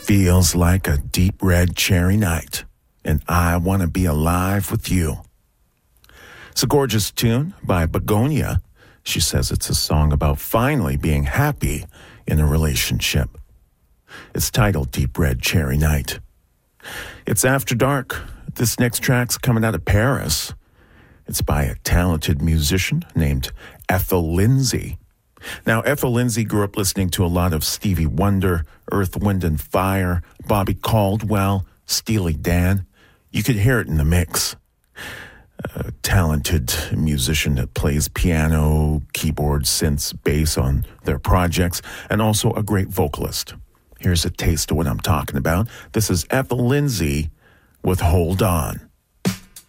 Feels like a deep red cherry night, and I want to be alive with you. It's a gorgeous tune by Begonia. She says it's a song about finally being happy in a relationship. It's titled Deep Red Cherry Night. It's after dark. This next track's coming out of Paris. It's by a talented musician named Ethel Lindsay. Now, Ethel Lindsay grew up listening to a lot of Stevie Wonder, Earth, Wind and Fire, Bobby Caldwell, Steely Dan. You could hear it in the mix. A talented musician that plays piano, keyboard, synths, bass on their projects, and also a great vocalist. Here's a taste of what I'm talking about. This is Ethel Lindsay with Hold On.